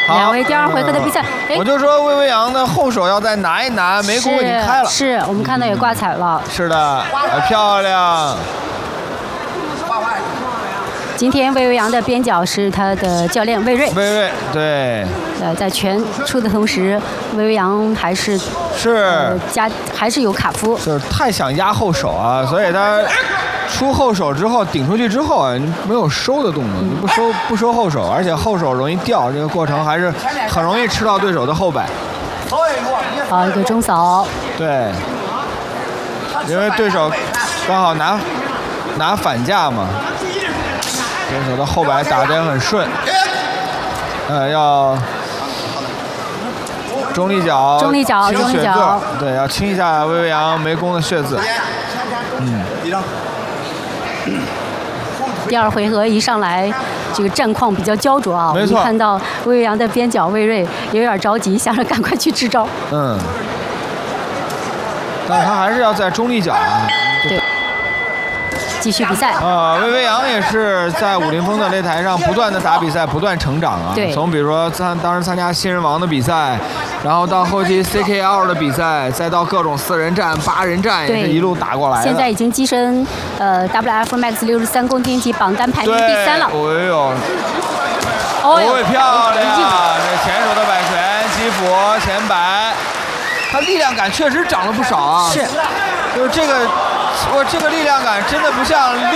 两位第2回合的比赛。 我就说魏巍阳的后手要再拿一拿，眉弓已经开了。 是我们看到也挂彩了。 是的，漂亮。 今天魏巍阳的边角是他的教练魏睿。 魏睿对。 在拳出的同时，魏巍阳还是还是有卡夫， 就是太想压后手啊，所以他出后手之后顶出去之后啊，没有收的动作，你不收后手，而且后手容易掉，这个过程还是很容易吃到对手的后摆。 好，一个中扫。 对，因为对手刚好拿反架嘛。对手的后摆打得也很顺，要中立脚，清血渍，对，要清一下魏巍阳眉弓的血渍。 第2回合一上来，这个战况比较焦灼啊。 没错。 我们看到魏巍阳的边角魏睿也有点着急，想着赶快去支招。 但是他还是要在中立脚啊。 对。继续比赛。 魏巍阳也是在武林风的擂台上不断的打比赛，不断成长啊。 对。 从比如说当时参加新人王的比赛，然后到后期 CKL 的比赛，再到各种4人战、8人战，也是一路打过来的。 现在已经跻身WF Max 63公斤级榜单排名第3了。 哎呦，漂亮！这前手的摆拳击伏前摆，他力量感确实长了不少啊。 是。 就是这个力量感真的不像